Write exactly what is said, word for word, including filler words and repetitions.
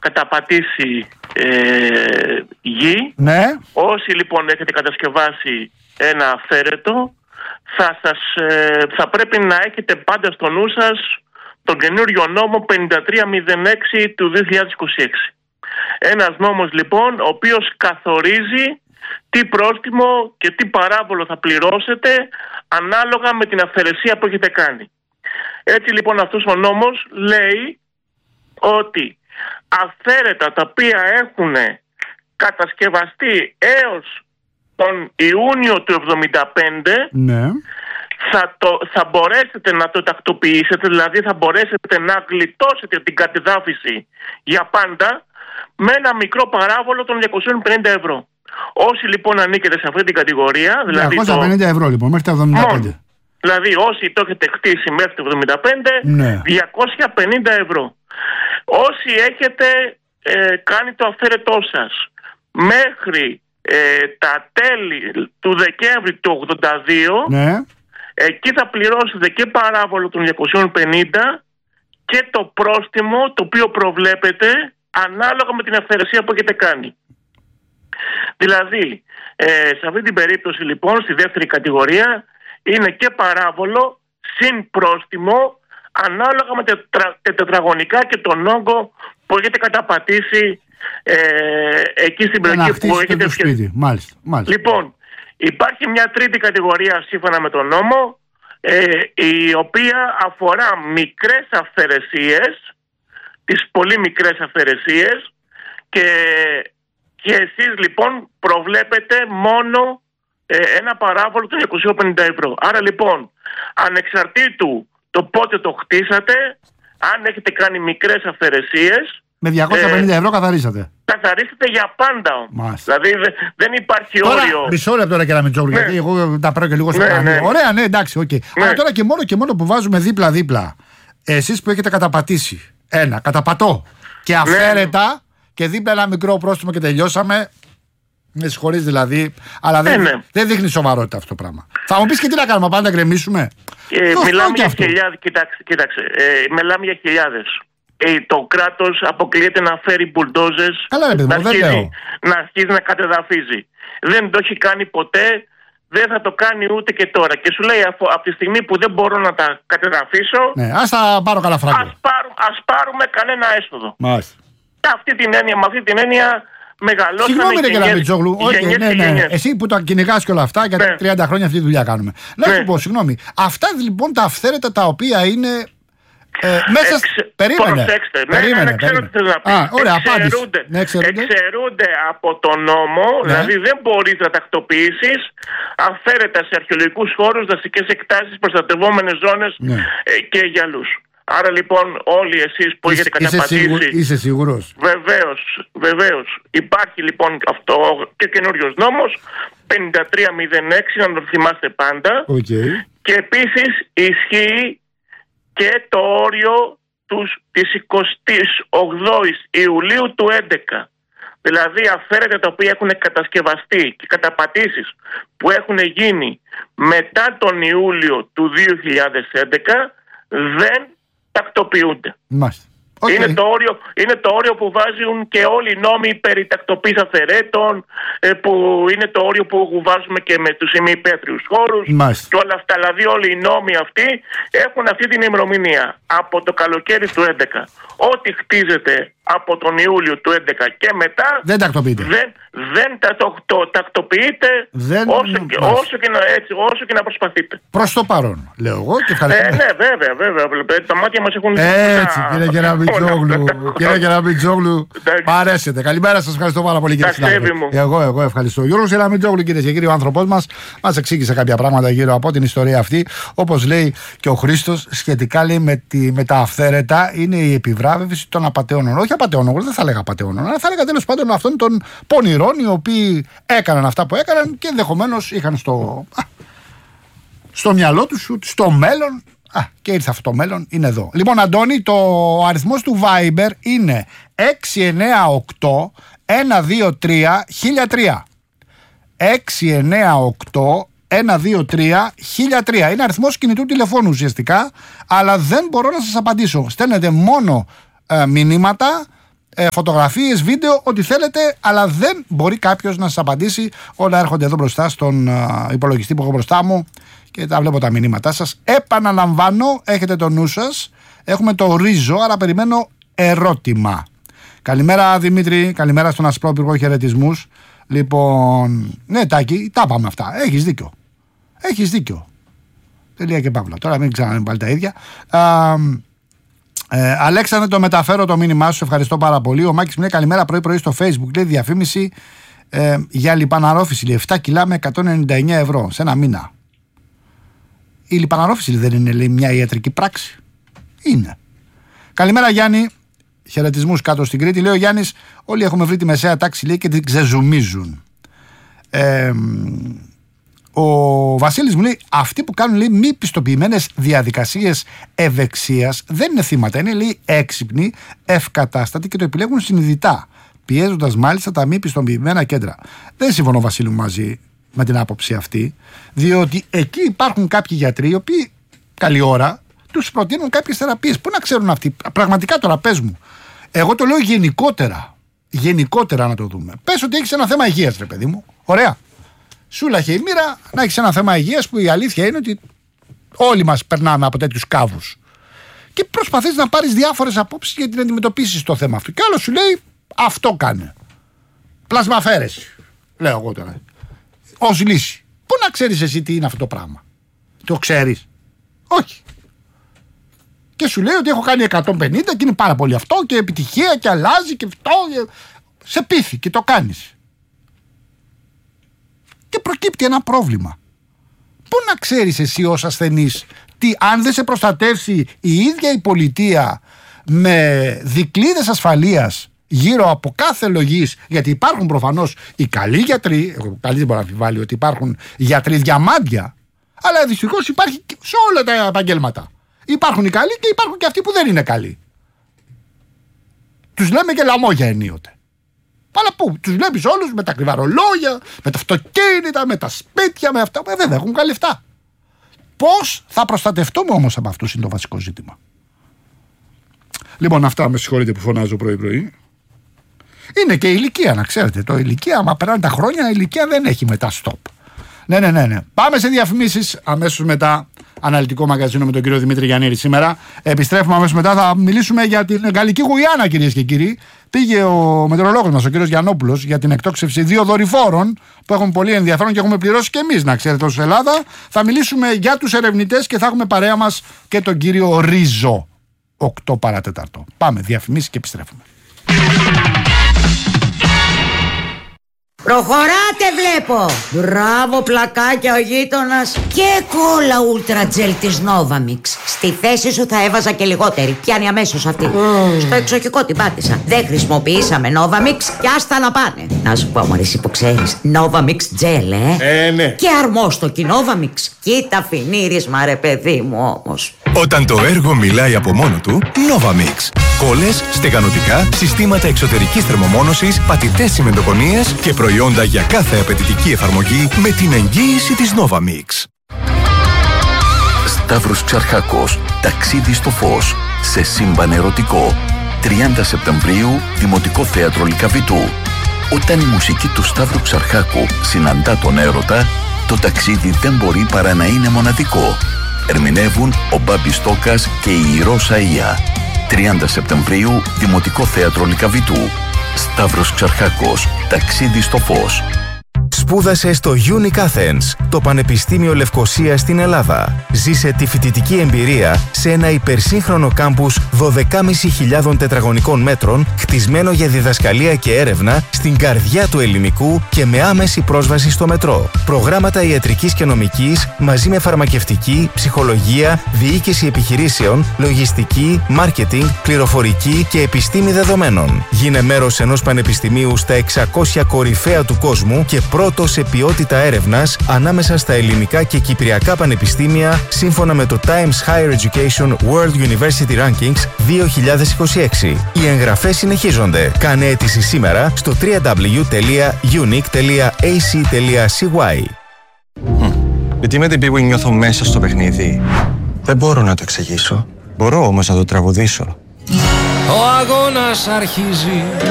καταπατήσει ε, γη. Ναι. Όσοι λοιπόν έχετε κατασκευάσει ένα αυθαίρετο, θα, σας, ε, θα πρέπει να έχετε πάντα στο νου σας τον καινούριο νόμο πενήντα τρία μηδέν έξι του δύο χιλιάδες είκοσι έξι. Ένας νόμος λοιπόν ο οποίος καθορίζει τι πρόστιμο και τι παράβολο θα πληρώσετε ανάλογα με την αυθαιρεσία που έχετε κάνει. Έτσι λοιπόν αυτός ο νόμος λέει ότι αυθαίρετα τα οποία έχουν κατασκευαστεί έως τον Ιούνιο του εβδομήντα πέντε, ναι. θα, το, θα μπορέσετε να το τακτοποιήσετε, δηλαδή θα μπορέσετε να γλιτώσετε την κατεδάφιση για πάντα με ένα μικρό παράβολο των διακόσια πενήντα ευρώ. Όσοι λοιπόν ανήκετε σε αυτή την κατηγορία, δηλαδή διακόσια πενήντα ευρώ λοιπόν μέχρι τα εβδομήντα πέντε. Μόνο, δηλαδή όσοι το έχετε χτίσει μέχρι το εβδομήντα πέντε, ναι. διακόσια πενήντα ευρώ. Όσοι έχετε ε, κάνει το αυθαίρετό σας μέχρι ε, τα τέλη του Δεκέμβρη του ογδόντα δύο, ναι. εκεί θα πληρώσετε και παράβολο των διακόσια πενήντα και το πρόστιμο το οποίο προβλέπετε ανάλογα με την αυθαιρεσία που έχετε κάνει. Δηλαδή, ε, σε αυτή την περίπτωση λοιπόν, στη δεύτερη κατηγορία, είναι και παράβολο συν πρόστιμο ανάλογα με τα τετραγωνικά και τον όγκο που έχετε καταπατήσει ε, εκεί στην περιοχή που έχετε φτιάξει. Μάλιστα, μάλιστα. Λοιπόν, υπάρχει μια τρίτη κατηγορία σύμφωνα με τον νόμο, ε, η οποία αφορά μικρές αυθαιρεσίες, τις πολύ μικρές αυθαιρεσίες, και, και εσείς λοιπόν προβλέπετε μόνο ε, ένα παράβολο των διακόσια πενήντα ευρώ. Άρα λοιπόν, ανεξαρτήτου το πότε το χτίσατε, αν έχετε κάνει μικρές αυθαιρεσίες, με διακόσια πενήντα ευρώ καθαρίσατε. Καθαρίσατε για πάντα όμως. Δηλαδή δε, δεν υπάρχει τώρα, όριο. Μισό λεπτό ρε Κεραμιτζόγλου, ναι. γιατί εγώ τα παίρνω και λίγο στο ναι, ναι, ναι. Ωραία, ναι, εντάξει, οκ. Okay. Ναι. Αλλά τώρα και μόνο και μόνο που βάζουμε δίπλα-δίπλα, εσείς που έχετε καταπατήσει ένα, καταπατώ και αυθαίρετα, ναι. και δίπλα ένα μικρό πρόστιμο και τελειώσαμε. Με συγχωρείς δηλαδή, αλλά δεν, ναι, ναι. δεν δείχνει σοβαρότητα αυτό το πράγμα. Θα μου πεις και τι να κάνουμε, πάντα γκρεμίσουμε. Ε, μιλάμε για χιλιάδες, κοίταξε, κοίταξε ε, μιλάμε για χιλιάδες. Ε, το κράτος αποκλείεται να φέρει μπουλντόζες, Καλά, ρε, να, μου, αρχίζει, να αρχίζει να κατεδαφίζει. Δεν το έχει κάνει ποτέ, δεν θα το κάνει ούτε και τώρα. Και σου λέει αφού, από τη στιγμή που δεν μπορώ να τα κατεδαφίσω, ναι, ας τα πάρω καλά φράγκο. Ας, πάρου, ας πάρουμε κανένα έσοδο. Μάλιστα. Αυτή την έννοια, με αυτή την έννοια μεγαλώσαμε. Συγγνώμη ρε Κεραμιτζόγλου, όχι, ναι, ναι, ναι. Εσύ που τα κυνηγάς και όλα αυτά, γιατί ναι. τριάντα χρόνια αυτή τη δουλειά κάνουμε. Να σου ναι. πω, συγγνώμη, αυτά λοιπόν τα αυθαίρετα τα οποία είναι. Ε, μέσα Εξ... Περίμενε. Προσέξτε, περίμενε, ναι, ναι, ξέρω τι θες να πεις. Α, ωραία, εξαιρούνται, ναι, εξαιρούνται. εξαιρούνται από τον νόμο, ναι. δηλαδή δεν μπορείς να τακτοποιήσεις αυθαίρετα σε αρχαιολογικούς χώρους, δασικές εκτάσεις, προστατευόμενες ζώνες ναι. ε, και γυαλούς. Άρα λοιπόν όλοι εσείς που έχετε καταπατήσει. Σίγουρο, είσαι σίγουρος? Βεβαίως, βεβαίως. Υπάρχει λοιπόν αυτό και καινούριος νόμος πενήντα τρία μηδέν έξι, να το θυμάστε πάντα. Okay. Και επίσης ισχύει και το όριο τους, της εικοστής ογδόης Ιουλίου του έντεκα. Δηλαδή αυθαίρετα τα οποία έχουν κατασκευαστεί και καταπατήσεις που έχουν γίνει μετά τον Ιούλιο του δύο χιλιάδες έντεκα δεν τακτοποιούνται. Μάλιστα. Okay. Είναι, το όριο, είναι το όριο που βάζουν και όλοι οι νόμοι περί τακτοποίησης αυθαιρέτων, που είναι το όριο που βάζουμε και με τους ημιυπαίθριους χώρους και όλα αυτά. Δηλαδή όλοι οι νόμοι αυτοί έχουν αυτή την ημερομηνία από το καλοκαίρι του έντεκα. Ό,τι χτίζεται από τον Ιούλιο του έντεκα και μετά δεν τακτοποιείται. Δεν, δεν τα, το, το, τακτοποιείται δεν... όσο, και, όσο, και να, έτσι, όσο και να προσπαθείτε. Προς το παρόν, λέω εγώ και ευχαριστώ. Ε, ναι, βέβαια, βέβαια. Τα μάτια μας έχουν... Έτσι, κύριε Κεραμιτζόγλου. Κύριε Κεραμιτζόγλου, παρέσετε. Καλημέρα σας, ευχαριστώ πάρα πολύ κύριε συνάδελφε. Εγώ, εγώ ευχαριστώ. Γιώργος Κεραμιτζόγλου, κυρίες και κύριοι, ο άνθρωπός μας μας εξήγησε κάποια πράγματα γύρω από την ιστορία αυτή. Όπως λέει και ο Χρήστος, σχετικά λέει με, τη, με τα αυθαίρετα, είναι η επιβράβευση των απατεώνων. Όχι απατεώνων, δεν θα έλεγα απατεώνων, αλλά θα έλεγα τέλος πάντων αυτών των πονηρών οι οποίοι έκαναν αυτά που έκαναν και ενδεχομένως είχαν στο, α, στο μυαλό τους στο μέλλον. Α, και ήρθε αυτό το μέλλον, είναι εδώ. Λοιπόν, Αντώνη, το αριθμός του Viber είναι έξι εννιά οκτώ ένα δύο τρία χίλια τρία. έξι εννιά οκτώ ένα δύο τρία χίλια τρία. Είναι αριθμός κινητού τηλεφώνου ουσιαστικά, αλλά δεν μπορώ να σας απαντήσω. Στέλνετε μόνο ε, μηνύματα ε, φωτογραφίες, βίντεο, ό,τι θέλετε, αλλά δεν μπορεί κάποιος να σας απαντήσει. Όλα έρχονται εδώ μπροστά στον α, υπολογιστή που έχω μπροστά μου και τα βλέπω τα μηνύματά σας. Επαναλαμβάνω, έχετε το νου σας. Έχουμε το ρίζο, άρα περιμένω ερώτημα. Καλημέρα Δημήτρη, καλημέρα στον Ασπρόπυργο, χαιρετισμούς. Λοιπόν, ναι Τάκη, τα πάμε αυτά. Έχεις δίκιο. Έχεις δίκιο. Τελεία και παύλα. Τώρα μην ξαναμένει πάλι τα ίδια. Α, ε, Αλέξανδρε, το μεταφέρω το μήνυμά σου. Ευχαριστώ πάρα πολύ. Ο Μάκης μου λέει καλημέρα πρωί-πρωί στο Facebook. Λέει διαφήμιση ε, για λιπαναρόφηση. Λέει επτά κιλά με εκατόν ενενήντα εννέα ευρώ σε ένα μήνα. Η λιπαναρόφηση δεν είναι, λέει, μια ιατρική πράξη? Είναι. Καλημέρα Γιάννη. Χαιρετισμούς κάτω στην Κρήτη. Λέει ο Γιάννης, όλοι έχουμε βρει τη μεσαία τάξη, λέει, και την ξεζουμίζουν. Ε, ο Βασίλης μου λέει, αυτοί που κάνουν, λέει, μη πιστοποιημένες διαδικασίες ευεξίας δεν είναι θύματα. Είναι, λέει, έξυπνοι, ευκατάστατοι και το επιλέγουν συνειδητά, πιέζοντας μάλιστα τα μη πιστοποιημένα κέντρα. Δεν συμφωνώ, Βασίλη μου, μαζί με την άποψη αυτή, διότι εκεί υπάρχουν κάποιοι γιατροί οι οποίοι καλή ώρα τους προτείνουν κάποιες θεραπείες. Πού να ξέρουν αυτοί? Πραγματικά τώρα πες μου. Εγώ το λέω γενικότερα. Γενικότερα να το δούμε. Πες ότι έχεις ένα θέμα υγείας, ρε παιδί μου. Ωραία. Σου λάχε η μοίρα να έχεις ένα θέμα υγείας που η αλήθεια είναι ότι όλοι μας περνάμε από τέτοιους κάβους. Και προσπαθείς να πάρεις διάφορες απόψεις για την αντιμετωπίση στο θέμα αυτό. Και άλλο σου λέει αυτό κάνε. Πλασμαφέρεση. Λέω εγώ τώρα. Ως λύση. Πού να ξέρεις εσύ τι είναι αυτό το πράγμα? Το ξέρεις? Όχι. Και σου λέει ότι έχω κάνει εκατόν πενήντα και είναι πάρα πολύ αυτό και επιτυχία και αλλάζει και αυτό. Σε πείθει και το κάνεις. Και προκύπτει ένα πρόβλημα. Πού να ξέρεις εσύ ως ασθενής τι, αν δεν σε προστατεύσει η ίδια η πολιτεία με δικλείδες ασφαλείας γύρω από κάθε λογής, γιατί υπάρχουν προφανώς οι καλοί γιατροί, εγώ καλή δεν μπορώ να αμφιβάλλει ότι υπάρχουν γιατροί διαμάντια, αλλά δυστυχώς υπάρχει σε όλα τα επαγγέλματα. Υπάρχουν οι καλοί και υπάρχουν και αυτοί που δεν είναι καλοί. Τους λέμε και λαμόγια ενίοτε. Αλλά πού, τους βλέπεις όλους με τα ακριβά ρολόγια, με τα αυτοκίνητα, με τα σπίτια, με αυτά. Ε, βέβαια έχουν καλή λεφτά. Πώς θα προστατευτούμε όμως από αυτούς είναι το βασικό ζήτημα. Λοιπόν, αυτά, με συγχωρείτε που φωνάζω πρωί-πρωί. Είναι και η ηλικία, να ξέρετε. Το ηλικία, άμα περνάνε τα χρόνια, η ηλικία δεν έχει μετά stop. Ναι, ναι, ναι, ναι. Πάμε σε διαφημίσεις αμέσως μετά. Αναλυτικό μαγαζίνο με τον κύριο Δημήτρη Γιαννήρη σήμερα. Επιστρέφουμε αμέσως μετά. Θα μιλήσουμε για την Γαλλική Γουιάννα, κυρίες και κύριοι. Πήγε ο μετεωρολόγος μας, ο κύριος Γιαννόπουλος, για την εκτόξευση δύο δορυφόρων που έχουν πολύ ενδιαφέρον και έχουμε πληρώσει και εμείς, να ξέρετε, ως Ελλάδα. Θα μιλήσουμε για τους ερευνητές και θα έχουμε παρέα μας και τον κύριο Ρίζο. οκτώ παρατέταρτο. Πάμε, διαφημίσεις και επιστρέφουμε. Προχωράτε βλέπω. Μπράβο πλακάκια ο γείτονας. Και κόλλα ούλτρα τζελ της Novamix. Στη θέση σου θα έβαζα και λιγότερη. Πιάνει αμέσως αυτή. mm. Στο εξοχικό την πάτησα. Δεν χρησιμοποιήσαμε Novamix και άστα να πάνε. Να σου πω μωρέ εσύ που ξέρεις, Novamix τζελ ε. Ε ναι. Και αρμόστοκι Novamix. Κοίτα φινίρισμα ρε παιδί μου όμως. Όταν το έργο μιλάει από μόνο του, Novamix. Κόλλες, στεγανοτικά, συστήματα εξωτερικής θερμομόνωσης, πατητές τσιμεντοκονίες και προϊόντα για κάθε απαιτητική εφαρμογή με την εγγύηση της Novamix. Σταύρος Ξαρχάκος, ταξίδι στο φως, σε σύμπαν ερωτικό. τριάντα Σεπτεμβρίου, Δημοτικό Θέατρο Λυκαβητού. Όταν η μουσική του Σταύρου Ξαρχάκου συναντά τον έρωτα, το ταξίδι δεν μπορεί παρά να είναι μοναδικό. Ερμηνεύουν ο Μπάμπης Τόκας και η Ρώσα Ία. τριάντα Σεπτεμβρίου, Δημοτικό Θέατρο Λυκαβητού. Σταύρος Ξαρχάκος, ταξίδι στο φως. Σπούδασε στο Unique Athens, το Πανεπιστήμιο Λευκωσίας στην Ελλάδα. Ζήσε τη φοιτητική εμπειρία σε ένα υπερσύγχρονο κάμπους δώδεκα χιλιάδες πεντακόσια τετραγωνικών μέτρων, χτισμένο για διδασκαλία και έρευνα στην καρδιά του ελληνικού και με άμεση πρόσβαση στο μετρό. Προγράμματα ιατρικής και νομικής μαζί με φαρμακευτική, ψυχολογία, διοίκηση επιχειρήσεων, λογιστική, μάρκετινγκ, πληροφορική και επιστήμη δεδομένων. Γίνε μέρος ενός πανεπιστημίου στα εξακόσια κορυφαία του κόσμου και πρώτο σε ποιότητα έρευνας ανάμεσα στα ελληνικά και κυπριακά πανεπιστήμια σύμφωνα με το Times Higher Education World University Rankings δύο χιλιάδες είκοσι έξι. Οι εγγραφές συνεχίζονται. Κάνε αίτηση σήμερα στο double-u double-u double-u τελεία unique τελεία a c τελεία c y. Γιατί με την Big Wing νιώθω μέσα στο παιχνίδι. Δεν μπορώ να το εξηγήσω. Μπορώ όμως να το τραγουδήσω. ο αγώνας αρχίζει.